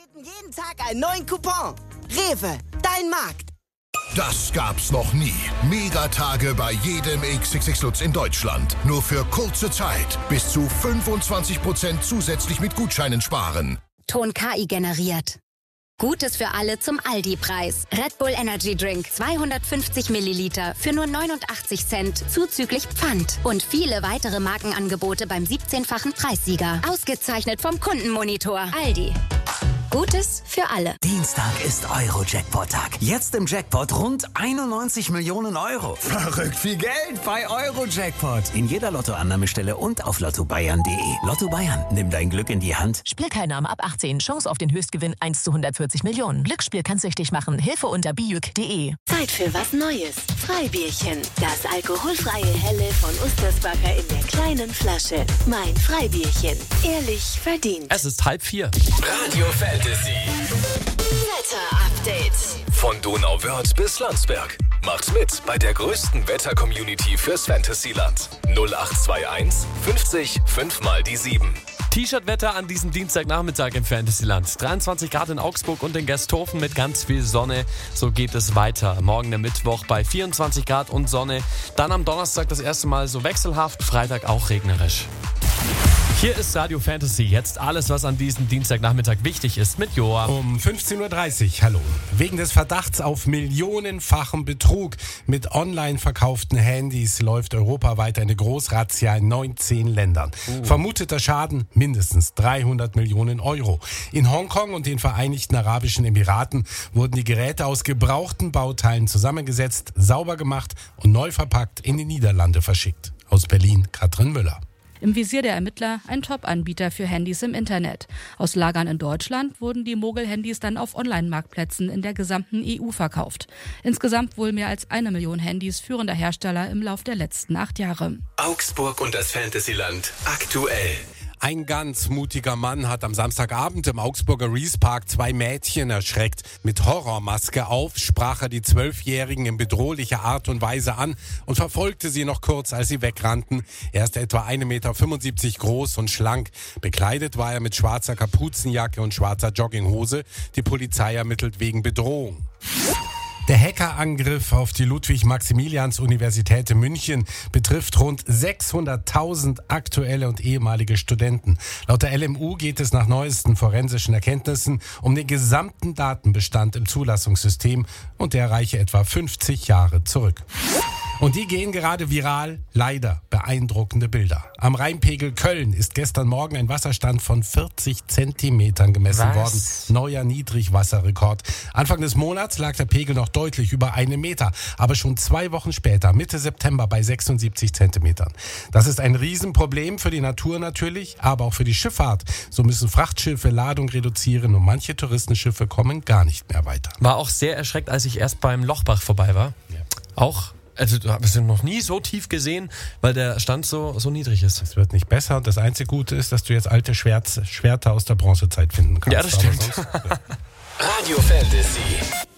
Jeden Tag einen neuen Coupon. Rewe, dein Markt. Das gab's noch nie. Megatage bei jedem XXX Lutz in Deutschland. Nur für kurze Zeit. Bis zu 25% zusätzlich mit Gutscheinen sparen. Ton KI generiert. Gutes für alle zum Aldi-Preis. Red Bull Energy Drink 250 Milliliter für nur 89 Cent zuzüglich Pfand. Und viele weitere Markenangebote beim 17-fachen Preissieger. Ausgezeichnet vom Kundenmonitor. Aldi. Gutes für alle. Dienstag ist Euro-Jackpot-Tag. Jetzt im Jackpot rund 91 Millionen Euro. Verrückt viel Geld bei Euro-Jackpot. In jeder Lottoannahmestelle und auf lottobayern.de. Lotto Bayern, nimm dein Glück in die Hand. Spielteilnahme ab 18. Chance auf den Höchstgewinn 1 zu 140 Millionen. Glücksspiel kann süchtig machen. Hilfe unter bijuk.de. Zeit für was Neues. Freibierchen. Das alkoholfreie Helle von Ustersbacher in der kleinen Flasche. Mein Freibierchen. Ehrlich verdient. Es ist 3:30. Radio Fantasy. Wetter-Update. Von Donauwörth bis Landsberg. Macht mit bei der größten Wetter-Community fürs Fantasyland. 0821 50 5 mal die 7. T-Shirt-Wetter an diesem Dienstagnachmittag im Fantasyland. 23 Grad in Augsburg und in Gersthofen mit ganz viel Sonne. So geht es weiter. Morgen der Mittwoch bei 24 Grad und Sonne. Dann am Donnerstag das erste Mal so wechselhaft. Freitag auch regnerisch. Hier ist Radio Fantasy. Jetzt alles, was an diesem Dienstagnachmittag wichtig ist mit Joa. Um 15.30 Uhr, hallo. Wegen des Verdachts auf millionenfachen Betrug mit online verkauften Handys läuft europaweit eine Großrazzia in 19 Ländern. Vermuteter Schaden mindestens 300 Millionen Euro. In Hongkong und den Vereinigten Arabischen Emiraten wurden die Geräte aus gebrauchten Bauteilen zusammengesetzt, sauber gemacht und neu verpackt in die Niederlande verschickt. Aus Berlin, Katrin Müller. Im Visier der Ermittler ein Top-Anbieter für Handys im Internet. Aus Lagern in Deutschland wurden die Mogel-Handys dann auf Online-Marktplätzen in der gesamten EU verkauft. Insgesamt wohl mehr als 1 Million Handys führender Hersteller im Lauf der letzten 8 Jahre. Augsburg und das Fantasyland aktuell. Ein ganz mutiger Mann hat am Samstagabend im Augsburger Rees-Park 2 Mädchen erschreckt. Mit Horrormaske auf sprach er die 12-Jährigen in bedrohlicher Art und Weise an und verfolgte sie noch kurz, als sie wegrannten. Er ist etwa 1,75 Meter groß und schlank. Bekleidet war er mit schwarzer Kapuzenjacke und schwarzer Jogginghose. Die Polizei ermittelt wegen Bedrohung. Der Hackerangriff auf die Ludwig-Maximilians-Universität in München betrifft rund 600.000 aktuelle und ehemalige Studenten. Laut der LMU geht es nach neuesten forensischen Erkenntnissen um den gesamten Datenbestand im Zulassungssystem und der reiche etwa 50 Jahre zurück. Und die gehen gerade viral. Leider beeindruckende Bilder. Am Rheinpegel Köln ist gestern Morgen ein Wasserstand von 40 Zentimetern gemessen worden. Neuer Niedrigwasserrekord. Anfang des Monats lag der Pegel noch deutlich über 1 Meter. Aber schon 2 Wochen später, Mitte September, bei 76 Zentimetern. Das ist ein Riesenproblem für die Natur natürlich, aber auch für die Schifffahrt. So müssen Frachtschiffe Ladung reduzieren und manche Touristenschiffe kommen gar nicht mehr weiter. War auch sehr erschreckt, als ich erst beim Lochbach vorbei war. Ja. Auch. Also du hast ihn noch nie so tief gesehen, weil der Stand so niedrig ist. Es wird nicht besser. Das einzige Gute ist, dass du jetzt alte Schwerter aus der Bronzezeit finden kannst. Ja, das stimmt. Sonst, Radio Fantasy.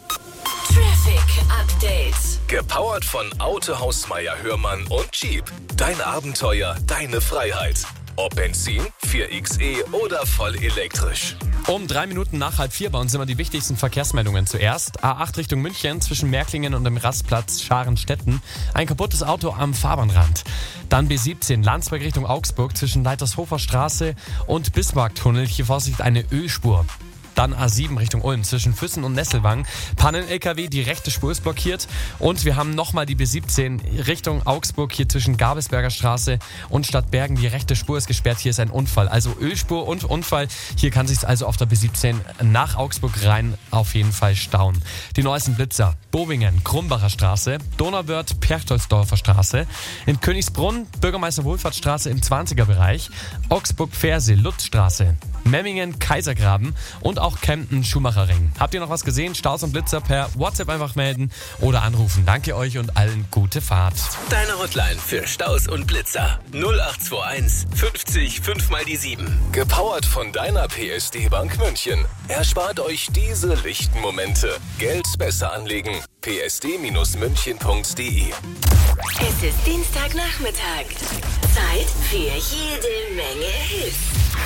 Traffic Update. Gepowert von Autohaus Meier Hörmann und Jeep. Dein Abenteuer, deine Freiheit. Ob Benzin, 4xe oder voll elektrisch. Um 3 Minuten nach 3:30 bei uns immer die wichtigsten Verkehrsmeldungen. Zuerst A8 Richtung München zwischen Märklingen und dem Rastplatz Scharenstetten. Ein kaputtes Auto am Fahrbahnrand. Dann B17 Landsberg Richtung Augsburg zwischen Leitershofer Straße und Bismarcktunnel. Hier Vorsicht, eine Ölspur. Dann A7 Richtung Ulm zwischen Füssen und Nesselwang. Pannen-LKW, die rechte Spur ist blockiert. Und wir haben nochmal die B17 Richtung Augsburg, hier zwischen Gabelsberger Straße und Stadtbergen. Die rechte Spur ist gesperrt, hier ist ein Unfall. Also Ölspur und Unfall. Hier kann sich also auf der B17 nach Augsburg rein auf jeden Fall stauen. Die neuesten Blitzer. Bovingen, Krumbacher Straße, Donauwörth, Perchtoldsdorfer Straße. In Königsbrunn, Bürgermeister-Wohlfahrtsstraße im 20er-Bereich. Augsburg-Ferse, Lutzstraße. Memmingen, Kaisergraben und auch Kempten, Schumacherring. Habt ihr noch was gesehen? Staus und Blitzer per WhatsApp einfach melden oder anrufen. Danke euch und allen gute Fahrt. Deine Hotline für Staus und Blitzer. 0821 50 5 mal die 7. Gepowert von deiner PSD Bank München. Erspart euch diese lichten Momente. Geld besser anlegen. psd-münchen.de. Es ist Dienstagnachmittag. Zeit für jede Menge Hits.